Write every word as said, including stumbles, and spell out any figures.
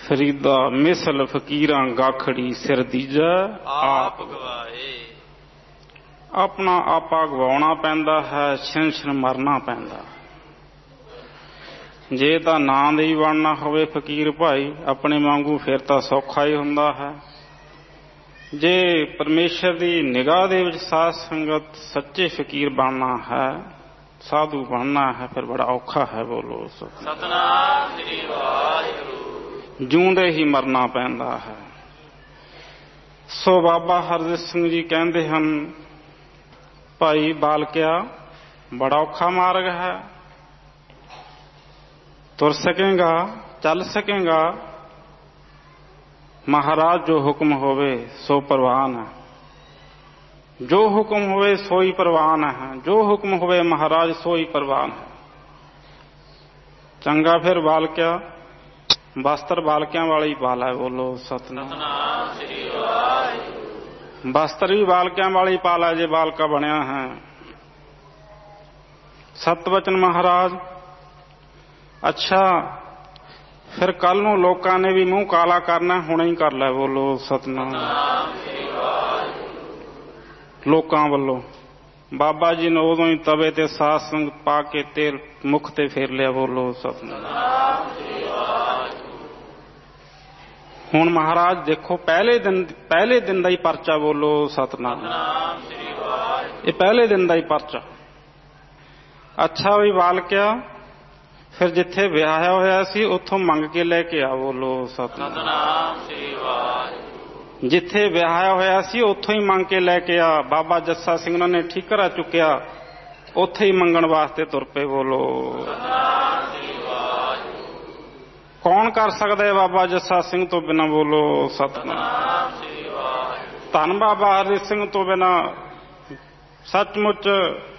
ਫਰੀਦਾ ਮਿਸਲ ਫਕੀਰਾਂ ਗਾਖੜੀ ਸਿਰ ਦੀਜੈ ਆਪ ਗਵਾਏ। ਆਪਣਾ ਆਪਾ ਗਵਾਉਣਾ ਪੈਂਦਾ ਹੈ, ਛਿਨ ਛਿਨ ਮਰਨਾ ਪੈਂਦਾ। ਜੇ ਤਾਂ ਨਾਂ ਦੇ ਹੀ ਬਣਨਾ ਹੋਵੇ ਫਕੀਰ ਭਾਈ ਆਪਣੇ ਵਾਂਗੂ ਫਿਰ ਤਾਂ ਸੌਖਾ ਹੀ ਹੁੰਦਾ ਹੈ। ਜੇ ਪਰਮੇਸ਼ਰ ਦੀ ਨਿਗਾਹ ਦੇ ਵਿੱਚ ਸਾਧ ਸੰਗਤ ਸੱਚੇ ਫਕੀਰ ਬਣਨਾ ਹੈ, ਸਾਧੂ ਬਣਨਾ ਹੈ, ਫਿਰ ਬੜਾ ਔਖਾ ਹੈ। ਬੋਲੋ ਸਤਿਨਾਮ ਸ੍ਰੀ ਵਾਹਿਗੁਰੂ। ਜਿਉਂਦੇ ਹੀ ਮਰਨਾ ਪੈਂਦਾ ਹੈ। ਸੋ ਬਾਬਾ ਹਰਜਿਤ ਸਿੰਘ ਜੀ ਕਹਿੰਦੇ ਹਨ, ਭਾਈ ਬਾਲਕਿਆ ਬੜਾ ਔਖਾ ਮਾਰਗ ਹੈ। ਤੁਰ ਸਕੇਗਾ, ਚੱਲ ਸਕੇਗਾ, ਮਹਾਰਾਜ ਜੋ ਹੁਕਮ ਹੋਵੇ ਸੋ ਪ੍ਰਵਾਨ ਹੈ। ਜੋ ਹੁਕਮ ਹੋਵੇ ਸੋਈ ਪ੍ਰਵਾਨ ਹੈ। ਜੋ ਹੁਕਮ ਹੋਵੇ ਮਹਾਰਾਜ ਸੋਈ ਪ੍ਰਵਾਨ ਹੈ। ਚੰਗਾ ਫਿਰ ਬਾਲਕਿਆ ਬਸਤਰ ਬਾਲਕਿਆਂ ਵਾਲੀ ਪਾਲਾ। ਬੋਲੋ ਸਤਿਨਾਮ ਸ੍ਰੀ ਵਾਹਿਗੁਰੂ। ਬਸਤਰ ਵੀ ਬਾਲਕਿਆਂ ਵਾਲੀ ਪਾਲਾ ਜੇ ਬਾਲਕਾ ਬਣਿਆ ਹੈ। ਸਤ ਵਚਨ ਮਹਾਰਾਜ। ਅੱਛਾ ਫਿਰ ਕੱਲ ਨੂੰ ਲੋਕਾਂ ਨੇ ਵੀ ਮੂੰਹ ਕਾਲਾ ਕਰਨਾ, ਹੁਣੇ ਹੀ ਕਰ ਲੈ। ਬੋਲੋ ਸਤਿਨਾਮ ਸ੍ਰੀ ਵਾਹਿਗੁਰੂ। ਲੋਕਾਂ ਵੱਲੋਂ ਬਾਬਾ ਜੀ ਨੇ ਉਦੋਂ ਹੀ ਤਵੇ ਤੇ ਸਾਧ ਸੰਗਤ ਪਾ ਕੇ ਤੇਲ ਮੁਖ ਤੇ ਫੇਰ ਲਿਆ। ਬੋਲੋ ਸਤਿਨਾਮ ਸ੍ਰੀ ਵਾਹਿਗੁਰੂ। ਹੁਣ ਮਹਾਰਾਜ ਦੇਖੋ ਪਹਿਲੇ ਦਿਨ ਪਹਿਲੇ ਦਿਨ ਦਾ ਹੀ ਪਰਚਾ। ਬੋਲੋ ਸਤਿਨਾਮ ਸ੍ਰੀ ਵਾਹਿਗੁਰੂ। ਇਹ ਪਹਿਲੇ ਦਿਨ ਦਾ ਹੀ ਪਰਚਾ। ਅੱਛਾ ਵੀ ਬਾਲਕਿਆ ਫਿਰ ਜਿੱਥੇ ਵਿਆਹਿਆ ਹੋਇਆ ਸੀ ਉੱਥੋਂ ਮੰਗ ਕੇ ਲੈ ਕੇ ਆ। ਬੋਲੋ ਸਤਿਨਾਮ ਸ੍ਰੀ ਵਾਹਿਗੁਰੂ। ਜਿੱਥੇ ਵਿਆਹਿਆ ਹੋਇਆ ਸੀ ਉੱਥੋਂ ਹੀ ਮੰਗ ਕੇ ਲੈ ਕੇ ਆ। ਬਾਬਾ ਜੱਸਾ ਸਿੰਘ ਨੇ ਠੀਕਰਾ ਚੁੱਕਿਆ, ਉੱਥੇ ਹੀ ਮੰਗਣ ਵਾਸਤੇ ਤੁਰ ਪਏ। ਬੋਲੋ ਸਤਿਨਾਮ ਸ੍ਰੀ ਵਾਹਿਗੁਰੂ। ਕੌਣ ਕਰ ਸਕਦਾ ਹੈ ਬਾਬਾ ਜੱਸਾ ਸਿੰਘ ਤੋਂ ਬਿਨਾਂ? ਬੋਲੋ ਸਤਿਨਾਮ ਸ੍ਰੀ ਵਾਹਿਗੁਰੂ। ਧੰਨ ਬਾਬਾ ਹਰਜਿਤ ਸਿੰਘ ਤੋਂ ਬਿਨਾਂ ਸੱਚਮੁੱਚ